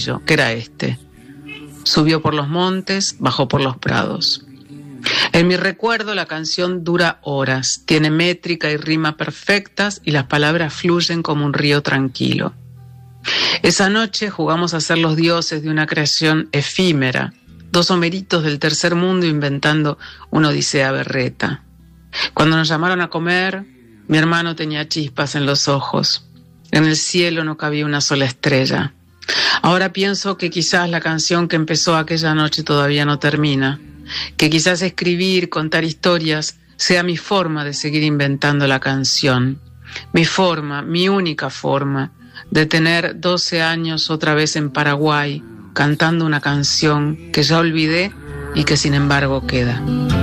que era este. Subió por los montes, bajó por los prados. En mi recuerdo la canción dura horas, tiene métrica y rima perfectas y las palabras fluyen como un río tranquilo. Esa noche jugamos a ser los dioses de una creación efímera, dos homeritos del tercer mundo inventando una odisea berreta. Cuando nos llamaron a comer, mi hermano tenía chispas en los ojos. En el cielo no cabía una sola estrella. Ahora pienso que quizás la canción que empezó aquella noche todavía no termina, que quizás escribir, contar historias, sea mi forma de seguir inventando la canción, mi forma, mi única forma, de tener 12 años otra vez en Paraguay, cantando una canción que ya olvidé y que sin embargo queda.